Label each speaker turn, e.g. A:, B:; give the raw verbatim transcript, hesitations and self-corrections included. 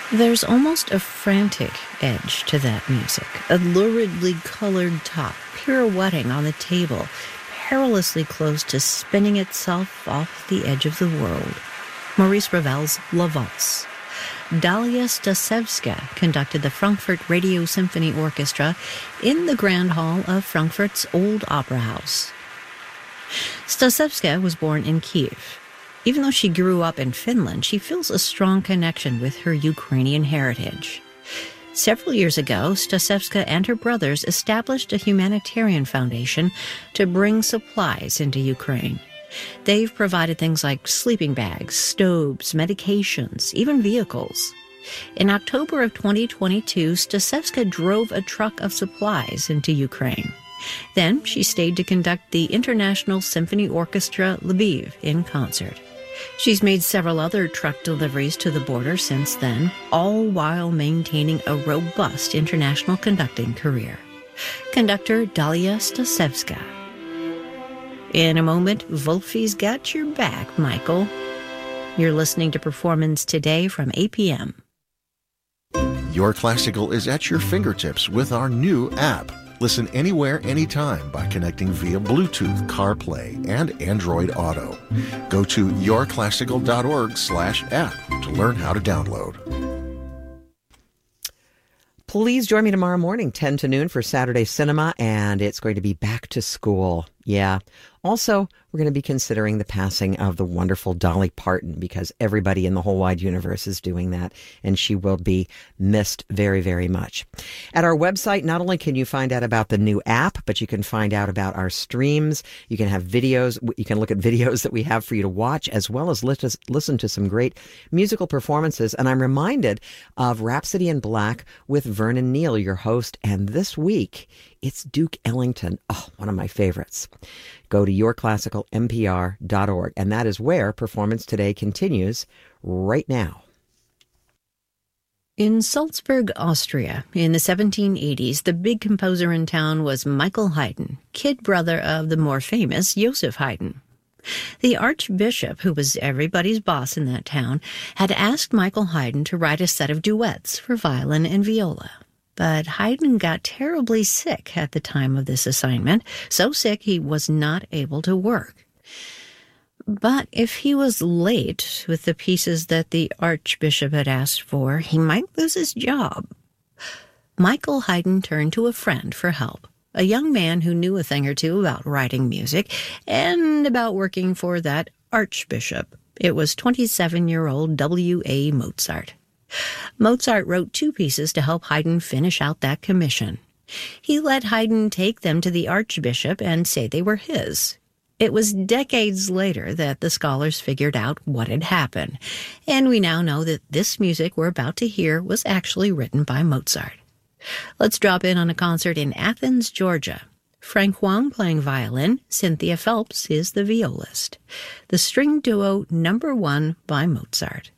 A: There's almost a frantic edge to that music, a luridly colored top pirouetting on the table, perilously close to spinning itself off the edge of the world. Maurice Ravel's La Valse. Dalia Stasevska conducted the Frankfurt Radio Symphony Orchestra in the Grand Hall of Frankfurt's Old Opera House. Stasevska was born in Kiev. Even though she grew up in Finland, she feels a strong connection with her Ukrainian heritage. Several years ago, Stasevska and her brothers established a humanitarian foundation to bring supplies into Ukraine. They've provided things like sleeping bags, stoves, medications, even vehicles. In October of twenty twenty-two, Stasevska drove a truck of supplies into Ukraine. Then she stayed to conduct the International Symphony Orchestra Lviv in concert. She's made several other truck deliveries to the border since then, all while maintaining a robust international conducting career. Conductor Dalia Stasevska. In a moment, Wolfie's got your back, Michael. You're listening to Performance Today from A P M.
B: Your Classical is at your fingertips with our new app. Listen anywhere, anytime by connecting via Bluetooth, CarPlay, and Android Auto. Go to yourclassical.org slash app to learn how to download.
C: Please join me tomorrow morning, ten to noon, for Saturday Cinema, and it's going to be back to school. Yeah. Also, we're going to be considering the passing of the wonderful Dolly Parton, because everybody in the whole wide universe is doing that, and she will be missed very, very much. At our website, not only can you find out about the new app, but you can find out about our streams. You can have videos. You can look at videos that we have for you to watch, as well as listen to some great musical performances. And I'm reminded of Rhapsody in Black with Vernon Neal, your host, and this week, it's Duke Ellington. Oh, one of my favorites. Go to your classical n p r dot org, and that is where Performance Today continues right now.
A: In Salzburg, Austria, in the seventeen eighties, the big composer in town was Michael Haydn, kid brother of the more famous Joseph Haydn. The archbishop, who was everybody's boss in that town, had asked Michael Haydn to write a set of duets for violin and viola. But Haydn got terribly sick at the time of this assignment, so sick he was not able to work. But if he was late with the pieces that the archbishop had asked for, he might lose his job. Michael Haydn turned to a friend for help, a young man who knew a thing or two about writing music and about working for that archbishop. It was twenty-seven-year-old W A Mozart. Mozart wrote two pieces to help Haydn finish out that commission. He let Haydn take them to the archbishop and say they were his. It was decades later that the scholars figured out what had happened, and we now know that this music we're about to hear was actually written by Mozart. Let's drop in on a concert in Athens, Georgia. Frank Huang playing violin, Cynthia Phelps is the violist. The string duo number one by Mozart.